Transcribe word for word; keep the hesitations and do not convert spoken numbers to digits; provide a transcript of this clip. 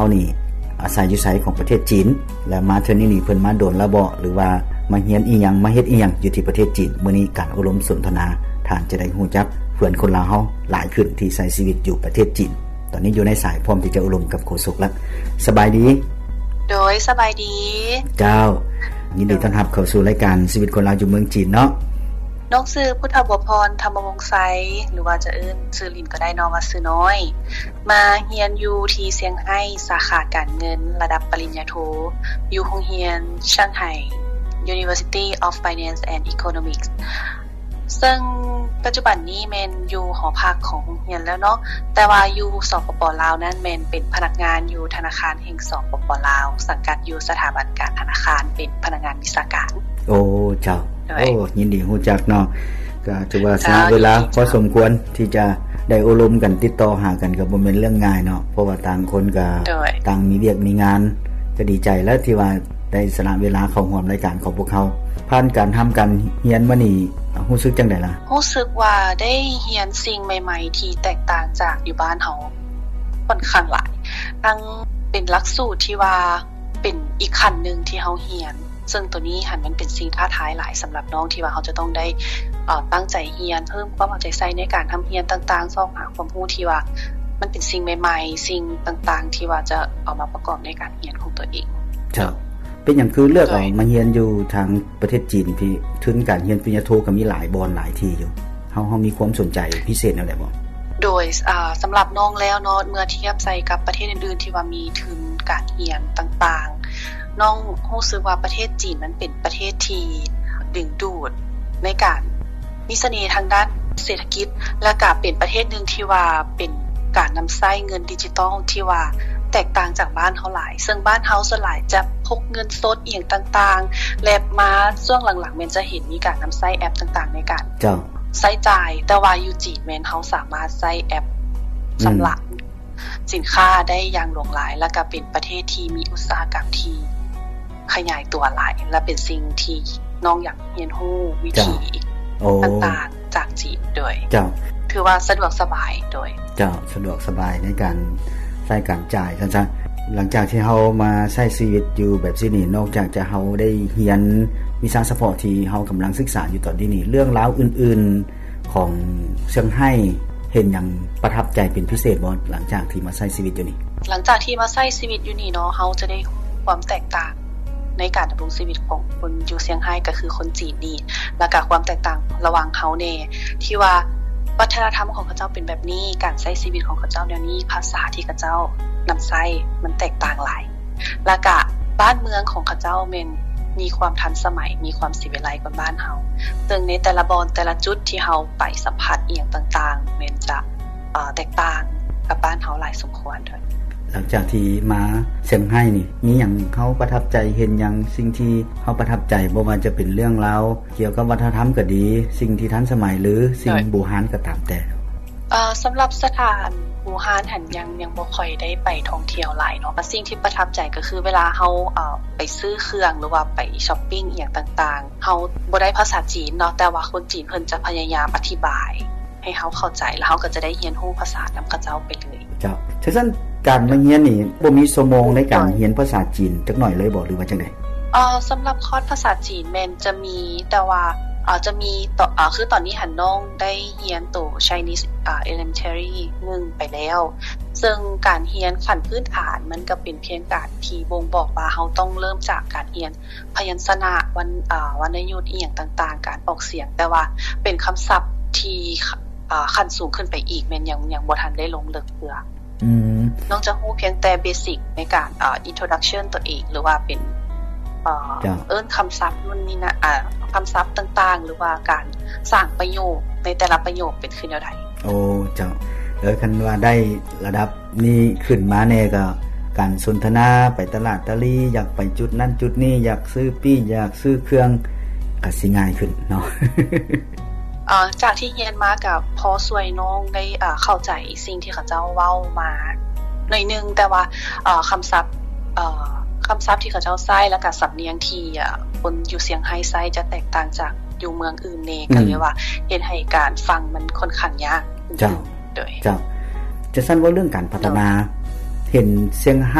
านี่อาศัยอยู่ไสของประเทศจีนและมาเทื่อนี้นี่เพิ่นมาโดนแล้วบ่หรือว่ามาเรียนอีหยังมาเฮ็ดอีหยังอยู่ที่ประเทศจีนมื้อนี้การอบรมสนทนาท่านจะได้ฮู้จักเพื่อนคนลาวเฮาหลายขึ้นที่ใช้ชีวิตอยู่ประเทศจีนตอนนี้อยู่ในสายพร้อมที่จะอบรมกับโฆษกแล้วสบายดีโดยสบายดีเจ้ายินดีต้อนรับเข้าสู่รายการชีวิตคนลาวอยู่เมืองจีนเนาะน้องชื่อพุทธบัวพรธรรมวงศ์ไซหรือว่าจะเอิ้นชื่อลินก็ได้เนาะว่าชื่อน้อยมาเรียนอยู่ที่เซี่ยงไฮ้สาขาการเงินระดับปริญญาโทอยู่โรงเรียนช่างไห่ University of Finance and Economics ซึ่งปัจจุบันนี้แม่นอยู่หอพักของโรงเรียนแล้วเนาะแต่ว่าอยู่สปป.ลาวนั้นแม่นเป็นพนักงานอยู่ธนาคารแห่งสปป.ลาวสังกัดอยู่สถาบันการธนาคารเป็นพนักงานวิชาการโอ้เจ้าโอ้ยินดีฮู้จักเนาะก็ถือว่าสละเวลาพอสมควรที่จะได้อบรมกันติดต่อหากันก็บ่แม่นเรื่องง่ายเนาะเพราะว่าต่างคนก็ต่างมีเวียกมีงานก็ดีใจแล้วที่ว่าได้สละเวลาเข้าร่วมรายการของพวกเขาผ่านการทำกันเรียนมานี่รู้สึกจังได๋ล่ะรู้สึกว่าได้เรียนสิ่งใหม่ๆที่แตกต่างจากอยู่บ้านเฮาค่อนข้างหลายทั้งเป็นหลักสูตรที่ว่าเป็นอีกขั้นนึงที่เฮาเรียนซึ่งตัวนี้หันมันเป็นสิ่งท้าทายหลายสำหรับน้องที่ว่าเขาจะต้องได้เอ่อตั้งใจเรียนเพิ่มความเอาใจใส่ในการทำเรียนต่างๆซอกหาความรู้ที่ว่ามันเป็นสิ่งใหม่ๆสิ่งต่างๆที่ว่าจะเอามาประกอบในการเรียนของตัวเองครับเป็นหยังคือเลือกเอามาเรียนอยู่ทางประเทศจีนพี่ทุนการเรียนปริญญาโทก็มีหลายบอนหลายที่อยู่เฮาเฮามีความสนใจพิเศษแนวใดบ่โดยอ่าสำหรับน้องแล้วเนาะเมื่อเทียบใส่กับประเทศอื่นๆที่ว่ามีทุนการเรียนต่างๆน้องรู้สึกว่าประเทศจีนมันเป็นประเทศที่ดึงดูดในการมีเสน่ห์ทางด้านเศรษฐกิจและก็เป็นประเทศนึงที่ว่าเป็นการนำใช้เงินดิจิทัลที่ว่าแตกต่างจากบ้านเฮาหลายซึ่งบ้านเฮาส่วนหลายจะพกเงินสดอีหยังต่างๆและมาช่วงหลังๆแม่นจะเห็นมีการนำใช้แอปต่างๆในการเจ้าใช้จ่ายแต่ว่าอยู่จีนแม่นเฮาสามารถใช้แอปสำหรับสินค้าได้อย่างหลวงหลายและก็เป็นประเทศที่มีอุตสาหกรรมที่ขยายตัวหลายและเป็นสิ่งที่น้องอยากเรียนรู้วิธีต่างๆจากจีนโดยเจ้าถือว่าสะดวกสบายโดยเจ้าสะดวกสบายในการใช้การจ่ายซั่นๆหลังจากที่เฮามาใช้ชีวิตอยู่แบบนี้นี่นอกจากจะเฮาได้เรียนวิชาเฉพาะที่เฮากำลังศึกษาอยู่ตอนนี้นี่เรื่องราวอื่นๆของเซี่ยงไฮ้เห็นหยังประทับใจเป็นพิเศษบ่หลังจากที่มาใช้ชีวิตอยู่นี่หลังจากที่มาใช้ชีวิตอยู่นี่เนาะเฮาจะได้ความแตกต่างในการดำรงชีวิตของคนอยู่เซี่ยงไฮ้ก็คือคนจีนนี่แล้วก็ความแตกต่างระหว่างเฮาแน่ที่ว่าวัฒนธรรมของเขาเจ้าเป็นแบบนี้การใช้ชีวิตของเขาเจ้าแนวนี้ภาษาที่เขาเจ้านำใช้มันแตกต่างหลายแล้วก็บ้านเมืองของเขาเจ้าแม่นมีความทันสมัยมีความศิวิไลกว่าบ้านเฮาซึ่งในแต่ละบอนแต่ละจุดที่เฮาไปสัมผัสอีหยังต่างๆแม่นจะเอ่อแตกต่างกับบ้านเฮาหลายสมควรด้วยหลังจากที่มาเซี่ยงไฮ้นี่มีหยังเฮาประทับใจเห็นหยังสิ่งที่เฮาประทับใจบ่ว่าจะเป็นเรื่องราวเกี่ยวกับวัฒนธรรมก็ดีสิ่งที่ทันสมัยหรือสิ่งโบราณก็ตามแต่เอ่อสำหรับสถานบูฮานหันยังยังบ่ค่อยได้ไปท่องเที่ยวหลายเนาะแต่สิ่งที่ประทับใจก็คือเวลาเฮาเอ่อไปซื้อเครื่องหรือว่าไปช้อปปิ้งอีหยังต่างๆเฮาบ่ได้ภาษาจีนเนาะแต่ว่าคนจีนเพิ่นจะพยายามอธิบายให้เฮาเข้าใจแล้วเฮาก็จะได้เรียนรู้ภาษานำเขาเจ้าไปเลยเจ้าฉะนั้นการมาเรียนนี่บ่มีชั่วโมงในการเรียนภาษาจีนจักหน่อยเลยบ่หรือว่าจังได๋เอ่อสำหรับคอร์สภาษาจีนแม่นจะมีแต่ว่าเอ่อจะมีต่อเอ่อคือตอนนี้หันน้องได้เรียนตัว Chinese อ่า Elementary หนึ่งไปแล้วซึ่งการเรียนขั้นพื้นฐานมันก็เป็นเพียงการที่บ่งบอกว่าเฮาต้องเริ่มจากการเรียนพยัญชนะวันอ่าวรรณยุกต์อีหยังต่างๆการออกเสียงแต่ว่าเป็นคำศัพท์ที่อ่าขั้นสูงขึ้นไปอีกแม่นยังยังบ่ทันได้ลงลึกเพื่ออืมน้องจะรู้เพียงแต่เบสิกในการอ่า introduction ตัวเองหรือว่าเป็นเอ่อเอิ้นคำศัพท์นู่นนี่นะอ่าคำศัพท์ต่างๆหรือว่าการสร้างประโยคในแต่ละประโยคเป็นคือแนวใดโอ้เจ้าเออคันว่าได้ระดับนี้ขึ้นมาแน่ก็การสนทนาไปตลาดตะลีอยากไปจุดนั้นจุดนี้อยากซื้อปี้อยากซื้อเครื่องก็สิง่ายขึ้นเนาะเอ่อจากที่เรียนมากับพอช่วยน้องได้อ่าเข้าใจสิ่งที่เขาเจ้าเว้ามาหน่อยนึงแต่ว่าเอ่อคำศัพท์เอ่อคำศัพท์ที่เขาเจ้าใช้แล้วก็สำเนียงที่อ่าคนอยู่เซี่ยงไฮ้ใช้จะแตกต่างจากอยู่เมืองอื่นแน่ก็เลยว่าเฮ็ดให้การฟังมันค่อนข้างยากเจ้าเจ้าจะซั่นว่าเรื่องการพัฒนาเห็นเซี่ยงไฮ้